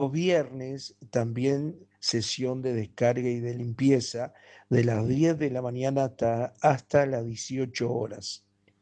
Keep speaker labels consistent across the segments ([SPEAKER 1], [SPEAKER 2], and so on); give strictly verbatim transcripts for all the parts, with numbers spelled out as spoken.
[SPEAKER 1] los viernes también sesión de descarga y de limpieza de las diez de la mañana hasta, hasta las dieciocho horas.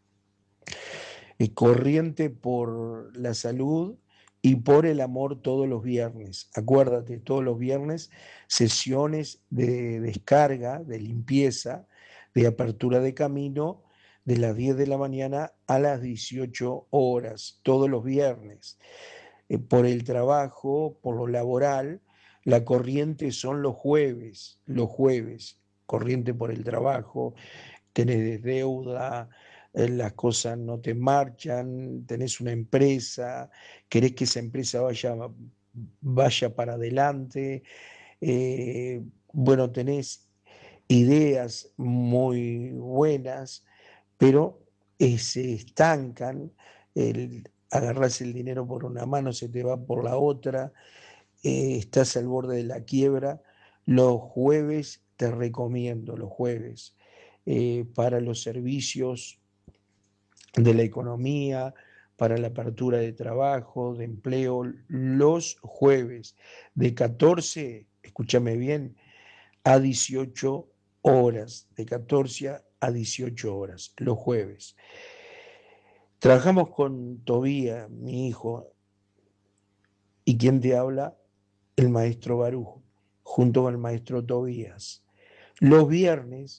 [SPEAKER 1] Eh, corriente por la salud y por el amor todos los viernes. Acuérdate, todos los viernes sesiones de descarga, de limpieza, de apertura de camino de las diez de la mañana a las dieciocho horas, todos los viernes. Eh, por el trabajo, por lo laboral, la corriente son los jueves, los jueves, corriente por el trabajo, tenés deuda, eh, las cosas no te marchan, tenés una empresa, querés que esa empresa vaya, vaya para adelante, eh, bueno, tenés ideas muy buenas, pero eh, se estancan, el, agarrás el dinero por una mano, se te va por la otra, eh, estás al borde de la quiebra. Los jueves te recomiendo, los jueves, eh, para los servicios de la economía, para la apertura de trabajo, de empleo, los jueves de catorce, escúchame bien, a dieciocho horas, de catorce a dieciocho horas, los jueves. Trabajamos con Tobía, mi hijo, y quien te habla, el maestro Baruj, junto con el maestro Tobías. Los viernes,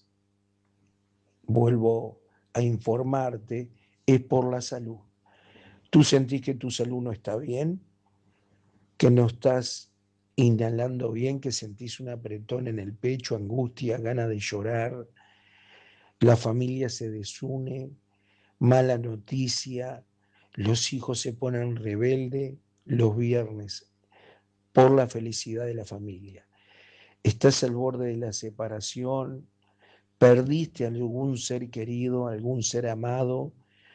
[SPEAKER 1] vuelvo a informarte, es por la salud. ¿Tú sentís que tu salud no está bien? ¿Que no estás inhalando bien? ¿Que sentís un apretón en el pecho, angustia, ganas de llorar? La familia se desune, mala noticia, los hijos se ponen rebeldes los viernes por la felicidad de la familia. Estás al borde de la separación, perdiste a algún ser querido, algún ser amado,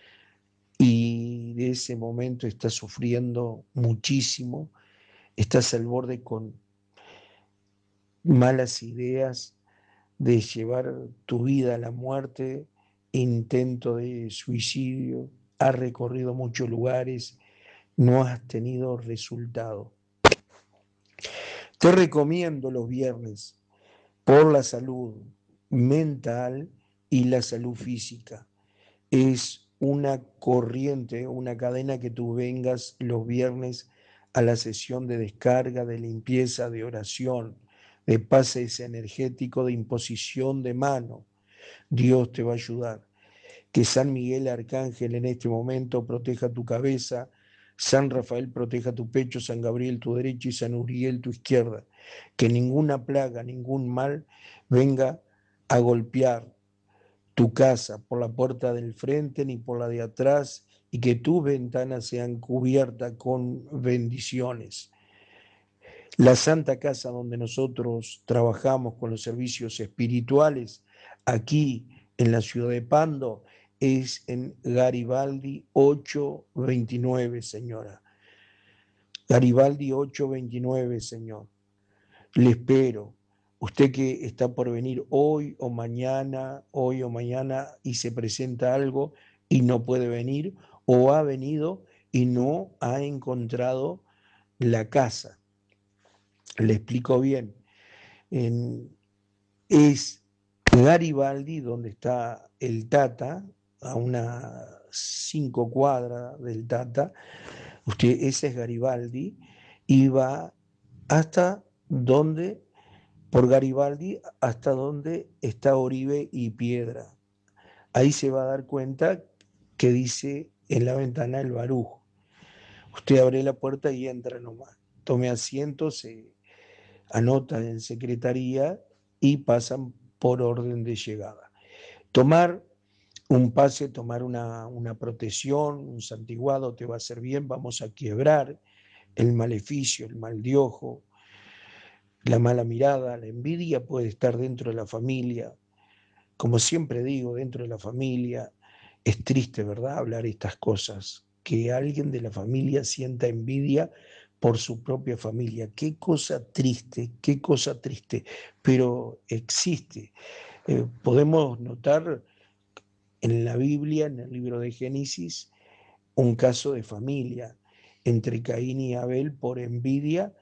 [SPEAKER 1] y de ese momento estás sufriendo muchísimo, estás al borde con malas ideas de llevar tu vida a la muerte, intento de suicidio, has recorrido muchos lugares, no has tenido resultado. Te recomiendo los viernes por la salud mental y la salud física. Es una corriente, una cadena que tú vengas los viernes a la sesión de descarga, de limpieza, de oración, de pases energético, de imposición de mano. Dios te va a ayudar. Que San Miguel Arcángel en este momento proteja tu cabeza, San Rafael proteja tu pecho, San Gabriel tu derecha y San Uriel tu izquierda. Que ninguna plaga, ningún mal venga a golpear tu casa por la puerta del frente ni por la de atrás, y que tus ventanas sean cubiertas con bendiciones. La Santa Casa donde nosotros trabajamos con los servicios espirituales, aquí en la ciudad de Pando, es en Garibaldi ochocientos veintinueve, señora. Garibaldi ochocientos veintinueve, señor. Le espero. Usted que está por venir hoy o mañana, hoy o mañana, y se presenta algo y no puede venir, o ha venido y no ha encontrado la casa. Le explico bien. En, es Garibaldi, donde está el Tata, a unas cinco cuadras del Tata. Usted, ese es Garibaldi, y va hasta donde, por Garibaldi, hasta donde está Oribe y Piedra. Ahí se va a dar cuenta que dice en la ventana el Baruj. Usted abre la puerta y entra nomás. Tome asiento, se anota en secretaría y pasan por orden de llegada. Tomar un pase, tomar una, una protección, un santiguado te va a hacer bien. Vamos a quebrar el maleficio, el mal de ojo, la mala mirada, la envidia puede estar dentro de la familia. Como siempre digo, dentro de la familia es triste, ¿verdad?, hablar estas cosas, que alguien de la familia sienta envidia por su propia familia. Qué cosa triste, qué cosa triste, pero existe. Eh, podemos notar en la Biblia, en el libro de Génesis, un caso de familia entre Caín y Abel por envidia